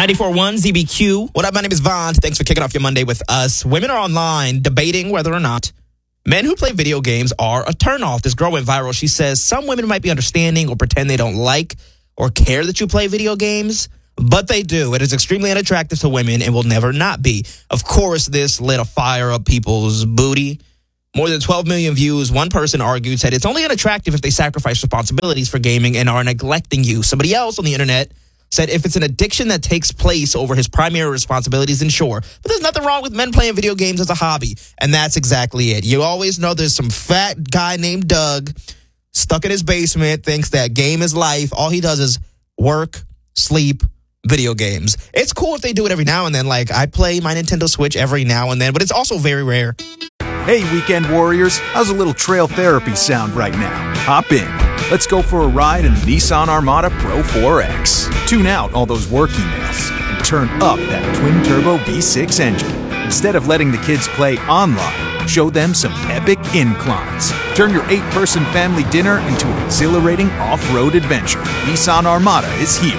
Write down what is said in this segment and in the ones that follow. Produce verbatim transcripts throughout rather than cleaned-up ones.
ninety-four point one Z B Q. What up? My name is Vaughn. Thanks for kicking off your Monday with us. Women are online debating whether or not men who play video games are a turnoff. This girl went viral. She says some women might be understanding or pretend they don't like or care that you play video games, but they do. It is extremely unattractive to women and will never not be. Of course, this lit a fire up people's booty. More than twelve million views. One person argued, said it's only unattractive if they sacrifice responsibilities for gaming and are neglecting you. Somebody else on the internet said if it's an addiction that takes place over his primary responsibilities, then sure. But there's nothing wrong with men playing video games as a hobby. And that's exactly it. You always know there's some fat guy named Doug stuck in his basement, thinks that game is life. All he does is work, sleep, video games. It's cool if they do it every now and then. Like, I play my Nintendo Switch every now and then, but it's also very rare. Hey, weekend warriors. How's a little trail therapy sound right now? Hop in. Let's go for a ride in the Nissan Armada Pro four X. Tune out all those work emails and turn up that twin-turbo V six engine. Instead of letting the kids play online, show them some epic inclines. Turn your eight-person family dinner into an exhilarating off-road adventure. Nissan Armada is here.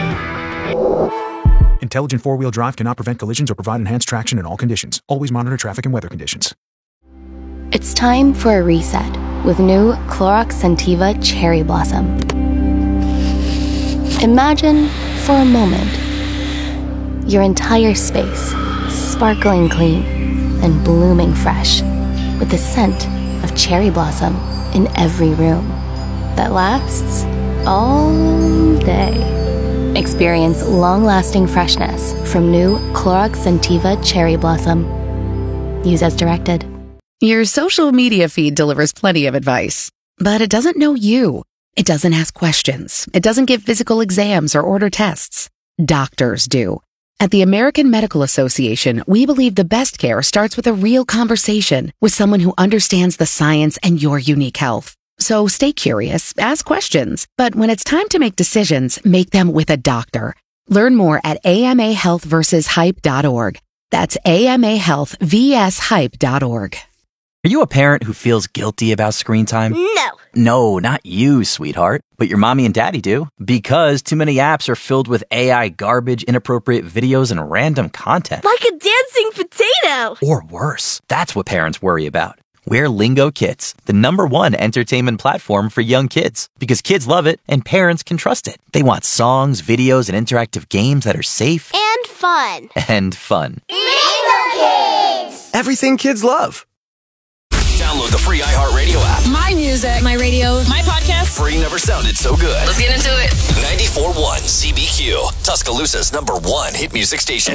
Intelligent four-wheel drive cannot prevent collisions or provide enhanced traction in all conditions. Always monitor traffic and weather conditions. It's time for a reset with new Clorox Scentiva Cherry Blossom. Imagine, for a moment, your entire space sparkling clean and blooming fresh with the scent of cherry blossom in every room that lasts all day. Experience long-lasting freshness from new Clorox Scentiva Cherry Blossom. Use as directed. Your social media feed delivers plenty of advice, but it doesn't know you. It doesn't ask questions. It doesn't give physical exams or order tests. Doctors do. At the American Medical Association, we believe the best care starts with a real conversation with someone who understands the science and your unique health. So stay curious, ask questions, but when it's time to make decisions, make them with a doctor. Learn more at A M A health versus hype dot org. That's A M A health versus hype dot org. Are you a parent who feels guilty about screen time? No. No, not you, sweetheart. But your mommy and daddy do. Because too many apps are filled with A I garbage, inappropriate videos, and random content. Like a dancing potato. Or worse. That's what parents worry about. We're Lingo Kids, the number one entertainment platform for young kids. Because kids love it and parents can trust it. They want songs, videos, and interactive games that are safe. And fun. And fun. Lingo Kids! Everything kids love. Download the free iHeartRadio app. My music, my radio, my podcast. Free never sounded so good. Let's get into it. ninety-four point one Z B Q, Tuscaloosa's number one hit music station.